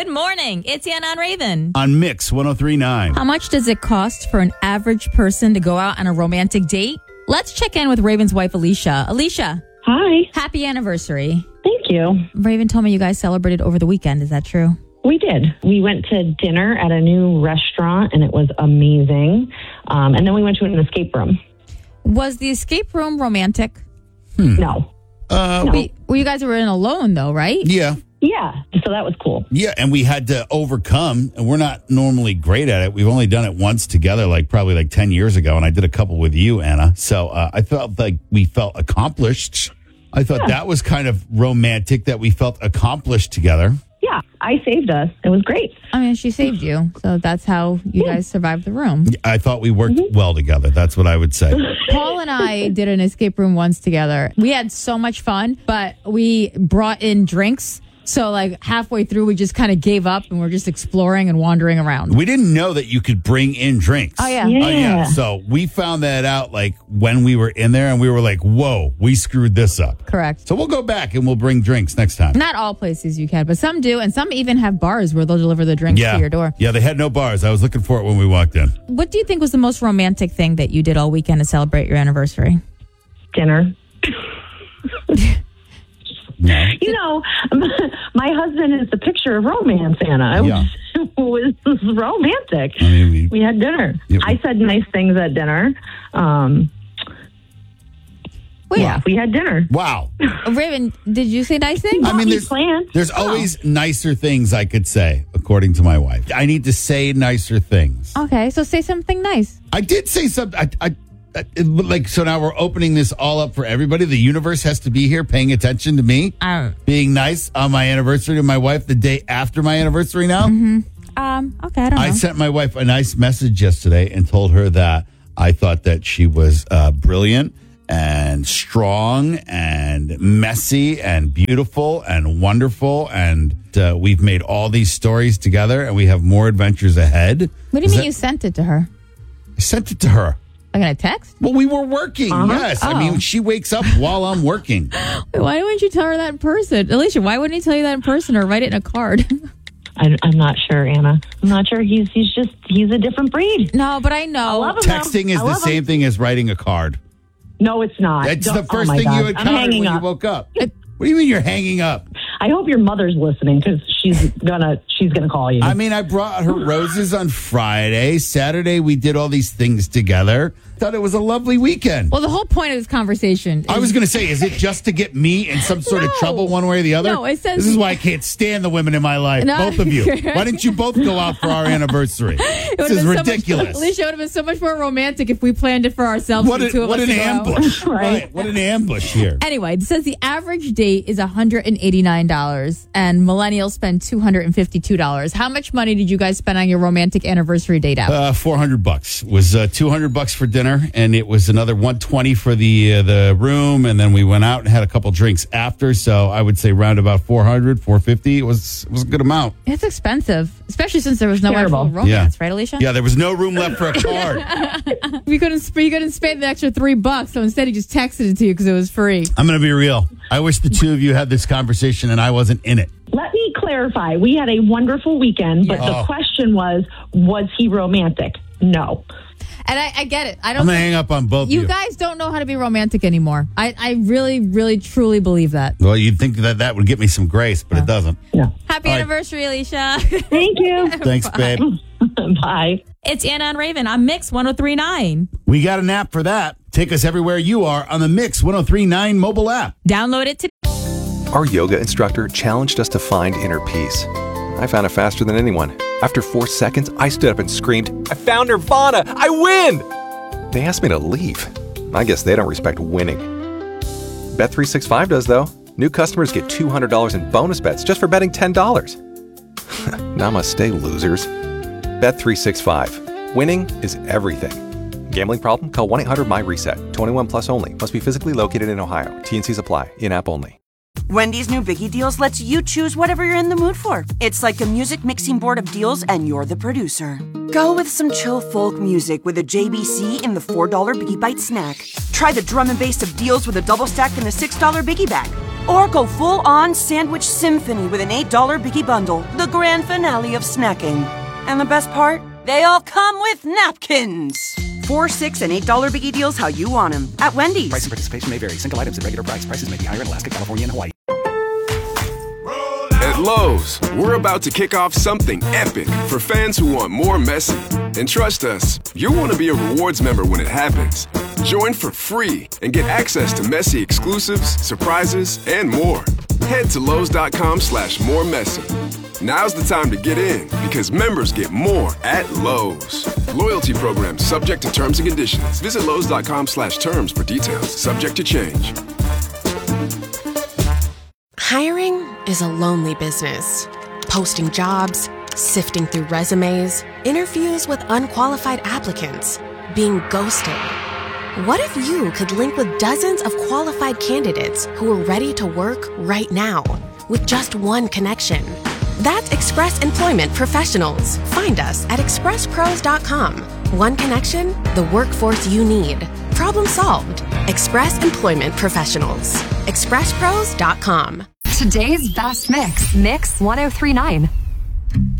Good morning. It's Anna on Raven. On Mix 103.9. How much does it cost for an average person to go out on a romantic date? Let's check in with Raven's wife, Alicia. Alicia. Hi. Happy anniversary. Thank you. Raven told me you guys celebrated over the weekend. Is that true? We did. We went to dinner at a new restaurant, and it was amazing. And then we went to an escape room. Was the escape room romantic? No. No. You guys were in alone, though, right? Yeah. Yeah. So that was cool. Yeah, and we had to overcome, and we're not normally great at it. We've only done it once together, probably 10 years ago, and I did a couple with you, Anna. So I felt like we felt accomplished. I thought that was kind of romantic that we felt accomplished together. Yeah. I saved us. It was great. I mean, she saved you, so that's how you guys survived the room. I thought we worked well together. That's what I would say. Paul and I did an escape room once together. We had so much fun, but we brought in drinks. So halfway through, we just kind of gave up and we're just exploring and wandering around. We didn't know that you could bring in drinks. Oh, yeah. Yeah. So we found that out when we were in there, and we were like, whoa, we screwed this up. Correct. So we'll go back and we'll bring drinks next time. Not all places you can, but some do. And some even have bars where they'll deliver the drinks to your door. Yeah, they had no bars. I was looking for it when we walked in. What do you think was the most romantic thing that you did all weekend to celebrate your anniversary? Dinner. No. You know, my husband is the picture of romance, Anna. It was romantic. I mean, we had dinner. Yeah. I said nice things at dinner. Yeah, we had dinner. Wow. Raven, did you say nice things? I mean, there's Oh. always nicer things I could say, according to my wife. I need to say nicer things. Okay, so say something nice. I did say something. So now we're opening this all up for everybody. The universe has to be here paying attention to me, being nice on my anniversary to my wife the day after my anniversary now. Okay, I don't know. I sent my wife a nice message yesterday and told her that I thought that she was brilliant and strong and messy and beautiful and wonderful. And we've made all these stories together and we have more adventures ahead. What do you mean you sent it to her? I sent it to her. Like in a text? Well, we were working. Yes. I mean, she wakes up while I'm working. Wait, why wouldn't you tell her that in person? Alicia, why wouldn't he tell you that in person or write it in a card? I'm not sure, Anna. I'm not sure. He's a different breed. No, but I know. I love him, Texting though. is I the love same him. thing as writing a card. No, it's not. It's the first my thing God. you I'm encountered hanging when you up. woke up. What do you mean you're hanging up? I hope your mother's listening because she's gonna call you. I mean, I brought her roses on Friday. Saturday, we did all these things together. Thought it was a lovely weekend. Well, the whole point of this conversation I was going to say, is it just to get me in some sort of No. trouble one way or the other? No, it says- This is why I can't stand the women in my life. No. Both of you. Why didn't you both go out for our anniversary? This is ridiculous. Alicia, it would have been so much more romantic if we planned it for ourselves. What the two of an us to go out. ambush. Right. What an ambush here. Anyway, it says the average date is $189 and millennials spend $252. How much money did you guys spend on your romantic anniversary date out? $400 was $200 for dinner, and it was another $120 for the room, and then we went out and had a couple drinks after. So I would say round about $450. It was a good amount. It's expensive, especially since there was no Terrible. actual romance, right, Alicia? Yeah, there was no room left for a card. You couldn't spend the extra $3, so instead he just texted it to you because it was free. I'm going to be real. I wish the two of you had this conversation and I wasn't in it. Let me clarify. We had a wonderful weekend, but the question was he romantic? No. And I get it. I'm going to hang up on both of you. You guys don't know how to be romantic anymore. I really, really, truly believe that. Well, you'd think that would get me some grace, but it doesn't. No. Happy All right. anniversary, Alicia. Thank you. Thanks, babe. Bye. It's Anna and Raven on Mix 103.9. We got an app for that. Take us everywhere you are on the Mix 103.9 mobile app. Download it today. Our yoga instructor challenged us to find inner peace. I found it faster than anyone. After 4 seconds, I stood up and screamed, "I found Nirvana! I win!" They asked me to leave. I guess they don't respect winning. Bet365 does, though. New customers get $200 in bonus bets just for betting $10. Namaste, losers. Bet365. Winning is everything. Gambling problem? Call 1-800-MY-RESET. 21 plus only. Must be physically located in Ohio. T&Cs apply. In-app only. Wendy's new Biggie Deals lets you choose whatever you're in the mood for. It's like a music mixing board of deals, and you're the producer. Go with some chill folk music with a JBC in the $4 Biggie Bite snack. Try the drum and bass of deals with a double stack in the $6 Biggie Bag. Or go full-on sandwich symphony with an $8 Biggie Bundle, the grand finale of snacking. And the best part? They all come with napkins. 4, $6, and $8 Biggie deals how you want them at Wendy's. Price and participation may vary. Single items at regular price. Prices may be higher in Alaska, California, and Hawaii. At Lowe's, we're about to kick off something epic for fans who want more Messi. And trust us, you'll want to be a rewards member when it happens. Join for free and get access to Messi exclusives, surprises, and more. Head to Lowe's.com/moremessy. Now's the time to get in because members get more at Lowe's. Loyalty program subject to terms and conditions. Visit Lowe's.com/terms for details. Subject to change. Hiring is a lonely business. Posting jobs, sifting through resumes, interviews with unqualified applicants, being ghosted. What if you could link with dozens of qualified candidates who are ready to work right now with just one connection? That's Express Employment Professionals. Find us at expresspros.com. One connection, the workforce you need. Problem solved. Express Employment Professionals. expresspros.com. Today's best mix, Mix 1039.